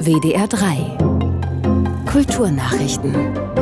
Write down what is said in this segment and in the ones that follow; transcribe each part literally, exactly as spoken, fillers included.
W D R drei Kulturnachrichten.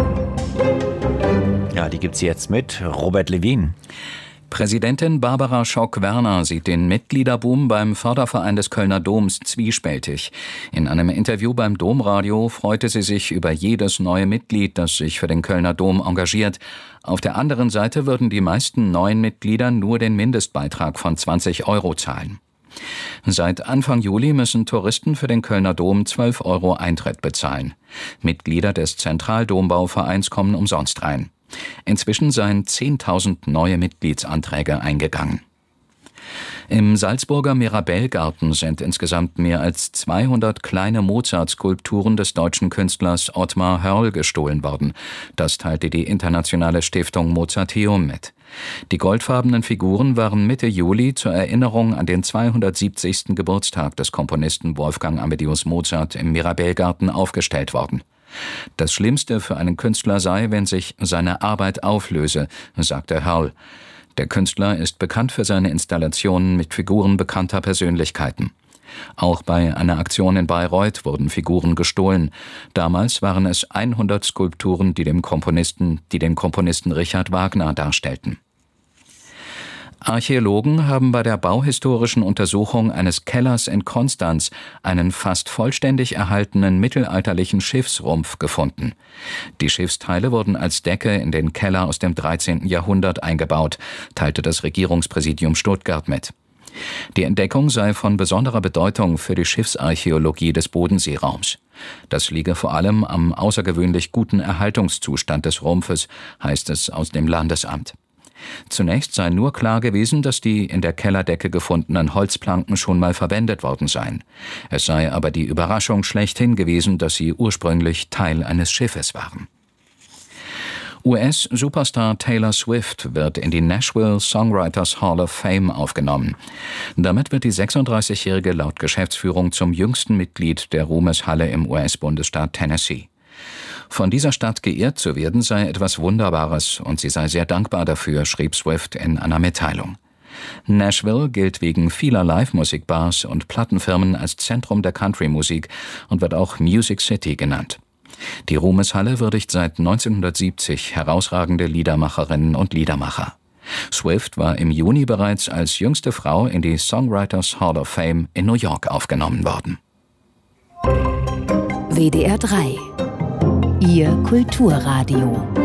Ja, die gibt's jetzt mit Robert Levin. Präsidentin Barbara Schock-Werner sieht den Mitgliederboom beim Förderverein des Kölner Doms zwiespältig. In einem Interview beim Domradio freute sie sich über jedes neue Mitglied, das sich für den Kölner Dom engagiert. Auf der anderen Seite würden die meisten neuen Mitglieder nur den Mindestbeitrag von zwanzig Euro zahlen. Seit Anfang Juli müssen Touristen für den Kölner Dom zwölf Euro Eintritt bezahlen. Mitglieder des Zentraldombauvereins kommen umsonst rein. Inzwischen seien zehntausend neue Mitgliedsanträge eingegangen. Im Salzburger Mirabellgarten sind insgesamt mehr als zweihundert kleine Mozart-Skulpturen des deutschen Künstlers Ottmar Hörl gestohlen worden. Das teilte die internationale Stiftung Mozarteum mit. Die goldfarbenen Figuren waren Mitte Juli zur Erinnerung an den zweihundertsiebzigsten Geburtstag des Komponisten Wolfgang Amadeus Mozart im Mirabellgarten aufgestellt worden. Das Schlimmste für einen Künstler sei, wenn sich seine Arbeit auflöse, sagte Hörl. Der Künstler ist bekannt für seine Installationen mit Figuren bekannter Persönlichkeiten. Auch bei einer Aktion in Bayreuth wurden Figuren gestohlen. Damals waren es hundert Skulpturen, die dem Komponisten, die den Komponisten Richard Wagner darstellten. Archäologen haben bei der bauhistorischen Untersuchung eines Kellers in Konstanz einen fast vollständig erhaltenen mittelalterlichen Schiffsrumpf gefunden. Die Schiffsteile wurden als Decke in den Keller aus dem dreizehnten Jahrhundert eingebaut, teilte das Regierungspräsidium Stuttgart mit. Die Entdeckung sei von besonderer Bedeutung für die Schiffsarchäologie des Bodenseeraums. Das liege vor allem am außergewöhnlich guten Erhaltungszustand des Rumpfes, heißt es aus dem Landesamt. Zunächst sei nur klar gewesen, dass die in der Kellerdecke gefundenen Holzplanken schon mal verwendet worden seien. Es sei aber die Überraschung schlechthin gewesen, dass sie ursprünglich Teil eines Schiffes waren. U S-Superstar Taylor Swift wird in die Nashville Songwriters Hall of Fame aufgenommen. Damit wird die sechsunddreißigjährige laut Geschäftsführung zum jüngsten Mitglied der Ruhmeshalle im U S-Bundesstaat Tennessee. Von dieser Stadt geehrt zu werden, sei etwas Wunderbares und sie sei sehr dankbar dafür, schrieb Swift in einer Mitteilung. Nashville gilt wegen vieler Live-Musikbars und Plattenfirmen als Zentrum der Country-Musik und wird auch Music City genannt. Die Ruhmeshalle würdigt seit neunzehnhundertsiebzig herausragende Liedermacherinnen und Liedermacher. Swift war im Juni bereits als jüngste Frau in die Songwriters Hall of Fame in New York aufgenommen worden. W D R drei Ihr Kulturradio.